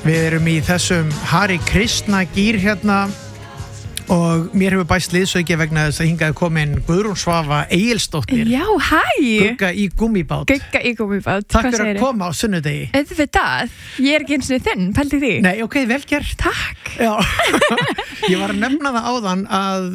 Við erum í þessum Hare Krishna gír hérna og mér hefur bæst liðsauki vegna þess að hingaði komin Guðrún Svava Egilsdóttir. Já, hæ! Gugga í gúmmíbát. Takk fyrir að koma á sunnudegi. Auðvitað, ég ekki eins og þinn, pældi því. Nei, ok, vel gert. Takk. Já, ég var að nefna það áðan að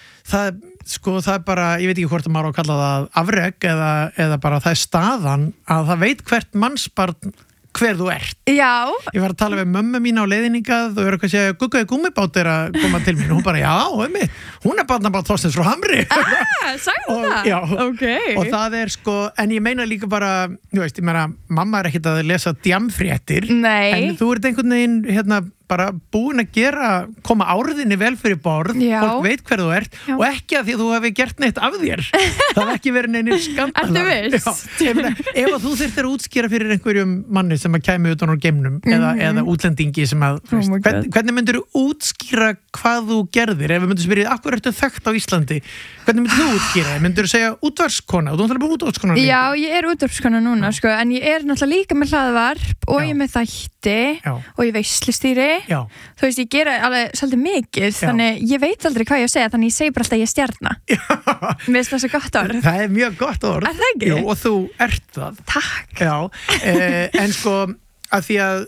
það er bara, ég veit ekki hvort maður á að kalla það afrek eða bara það er staðan að það veit hvert mannsbarn hver þú ert. Já. Ég var að tala við mömmu mína á leiðningað og eitthvað að segja, Gugga í gúmmíbát er að koma til mín og hún bara, já, hún er barnabát Þorsteins frá Hamri. Sagði það? Já, okay. Og það er en ég meina líka bara, ég meina, mamma er ekkert að lesa djamfréttir. Nei. En þú ert einhvern veginn, bara búin að koma áriðinni vel fyrir borð, já. Fólk veit hver þú ert og ekki að því að þú hefði gert neitt af þér. Það er ekki verið neinir skandala. Ertu viss? Ef þú þyrftir að útskýra fyrir einhverjum manni sem að kæmi utan úr geimnum eða útlendingi sem að hvernig myndir þú útskýra hvað þú gerðir? Ef við myndum spyrja, akkur ertu þekkt á Íslandi? Hvernig myndir þú útskýra? Myndir þú segja útvarpskona? Þú ætlar bara útvarpskona? Já, ég er útvarpskona núna, en ég er náttúrulega líka með hlaðvarp og ég er með þætti og ég veislustýri. Já. Þú veist, ég gera alveg svolítið mikið, þannig ég veit aldrei hvað ég að segja, þannig ég segi bara alltaf að ég er stjarna. Mér finnst það svo gott orð. Það er mjög gott orð. Er það ekki? Jú, og þú ert það. Takk. Já, en að því að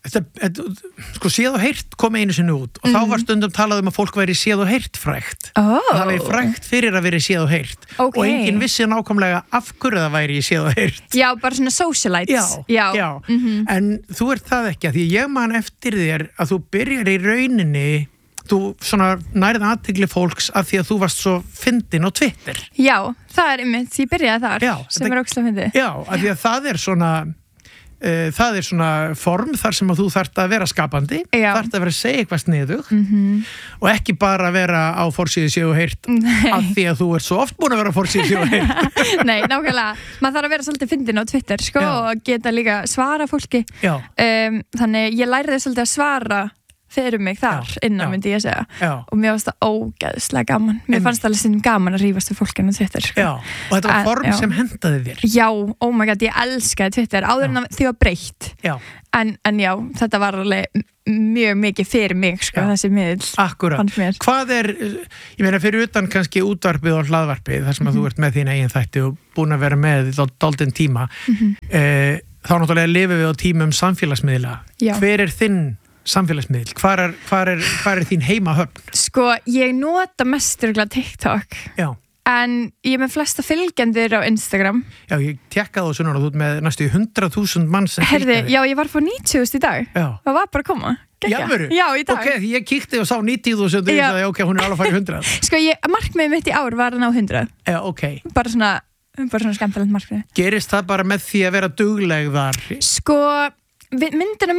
séð og heyrt kom einu sinni út og þá var stundum talað um að fólk væri séð og heyrt frægt. Það væri frægt fyrir að vera séð og heyrt og enginn vissi nákvæmlega af hverju það væri séð og heyrt. Já, bara svona socialites. Já. En þú ert það ekki, að því ég man eftir þér að þú byrjar í rauninni, þú svona nærið athygli fólks af því að þú varst svo fyndin á Twitter. Já, það er einmitt, ég byrjaði þar sem er ógeðslega fyndið. Já, af því að það er svona form þar sem að þú þarft að vera skapandi, þarft að vera að segja eitthvað sniðugt og ekki bara vera á forsíðu séð og heyrt af því að þú ert svo oft búin að vera á forsíðu séð og heyrt. Nei, nákvæmlega, maður þarf að vera svolítið fyndin á Twitter og geta líka svara fólki. Þannig ég læriði svolítið að svara fyrir mig þar innan myndi ég segja og mér fannst það ógeðslega gaman. Mér fannst það alveg stundum gaman að rífast við fólkinu á Twitter. Og þetta var form sem hentaði þér. Já, oh my god, ég elskaði Twitter áður en því var breytt. En já, þetta var alveg mjög mikið fyrir mig þessi miðl. Akkurat. Hvað er, ég meina fyrir utan kannski útvarpið og hlaðvarpið þar sem að þú ert með þín eigin þætti og búin að vera með dálítinn tíma, þá náttúrulega lifum við á tímum samfélagsmiðla. Hver er þinn samfélagsmiðl? Hvar er þín heimahöfn? Ég nota mest TikTok. Já. En ég er með flesta fylgjendur á Instagram. Já, ég tekkaði þessu núna og þú ert með næstu 100.000 mann sem fylgjaði. Já, ég var på 90.000 í dag. Já. Það var bara að koma. Já, í dag. Ok, ég kíkti og sá 90.000 og sagði, ok, hún er alveg að fara í 100. Markmiðið mitt í ár var að ná 100. Já, ok. Bara svona skemmtilegt markmið. Gerist það bara með því að vera dugleg þar? Myndina